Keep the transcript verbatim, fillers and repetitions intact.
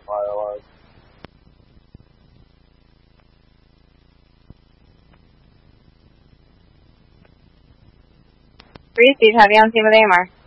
the fire alarm. Three, Steve, have you on scene with A M R?